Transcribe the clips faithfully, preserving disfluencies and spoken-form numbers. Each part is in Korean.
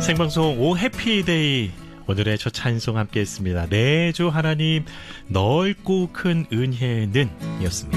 생방송 오 해피데이 오늘의 첫 찬송 함께했습니다. 내 주 하나님 넓고 큰 은혜는 이었습니다.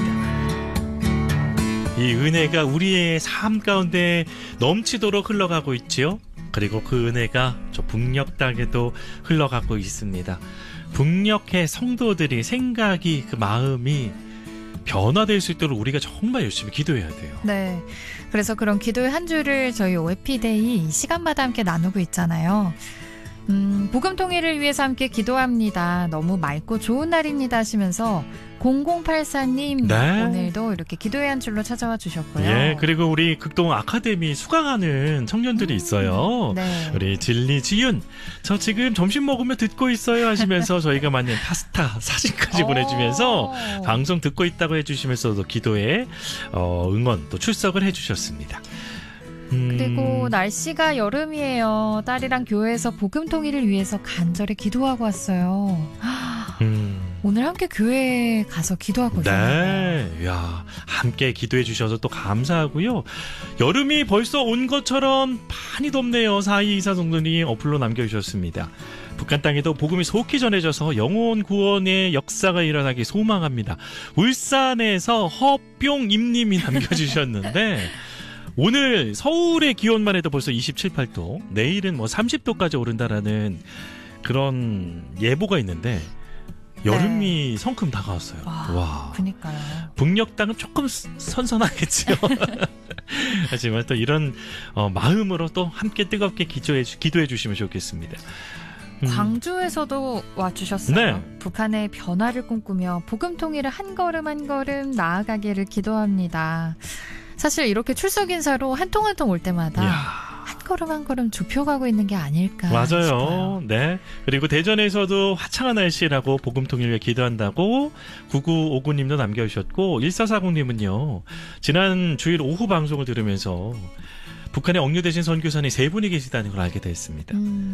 이 은혜가 우리의 삶 가운데 넘치도록 흘러가고 있지요. 그리고 그 은혜가 저 북녘 땅에도 흘러가고 있습니다. 북녘의 성도들이 생각이 그 마음이 변화될 수 있도록 우리가 정말 열심히 기도해야 돼요. 네, 그래서 그런 기도의 한 주를 저희 오해피데이 시간마다 함께 나누고 있잖아요. 음, 복음 통일을 위해서 함께 기도합니다. 너무 맑고 좋은 날입니다 하시면서 공공팔사 님 네. 오늘도 이렇게 기도의 한 줄로 찾아와 주셨고요. 예, 그리고 우리 극동 아카데미 수강하는 청년들이 있어요. 네. 우리 진리 지윤, 저 지금 점심 먹으며 듣고 있어요 하시면서 저희가 만든 파스타 사진까지 보내주면서 방송 듣고 있다고 해주시면서도 기도에 어, 응원 또 출석을 해주셨습니다. 음... 그리고 날씨가 여름이에요. 딸이랑 교회에서 복음 통일을 위해서 간절히 기도하고 왔어요. 음... 오늘 함께 교회에 가서 기도하고 오셨네요. 네, 야, 함께 기도해 주셔서 또 감사하고요. 여름이 벌써 온 것처럼 많이 덥네요. 사이이사 성도님 어플로 남겨주셨습니다. 북한 땅에도 복음이 속히 전해져서 영혼 구원의 역사가 일어나기 소망합니다. 울산에서 허뿅임님이 남겨주셨는데 오늘 서울의 기온만 해도 벌써 이십칠, 팔 도, 내일은 뭐 삼십 도까지 오른다라는 그런 예보가 있는데 여름이 네. 성큼 다가왔어요. 와, 와. 그니까요. 북녘 땅은 조금 선선하겠지요. 하지만 또 이런 어, 마음으로 또 함께 뜨겁게 기도해, 기도해 주시면 좋겠습니다. 음. 광주에서도 와주셨어요. 네. 북한의 변화를 꿈꾸며 복음 통일을 한 걸음 한 걸음 나아가기를 기도합니다. 사실 이렇게 출석 인사로 한 통 한 통 올 때마다 이야. 한 걸음 한 걸음 좁혀가고 있는 게 아닐까 맞아요. 싶어요. 네. 그리고 대전에서도 화창한 날씨라고 복음 통일을 기도한다고 구구오구 님도 남겨주셨고 일사사공 님은요. 지난 주일 오후 방송을 들으면서 북한에 억류되신 선교사님 세 분이 계시다는 걸 알게 됐습니다. 음.